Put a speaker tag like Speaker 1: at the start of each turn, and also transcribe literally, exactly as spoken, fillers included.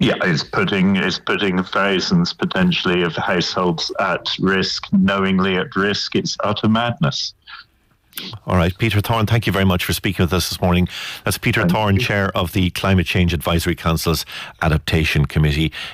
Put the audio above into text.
Speaker 1: Yeah, it's putting it's putting thousands potentially of households at risk, knowingly at risk. It's utter madness.
Speaker 2: All right, Peter Thorne, thank you very much for speaking with us this morning. That's Peter Thorne, Chair of the Climate Change Advisory Council's Adaptation Committee.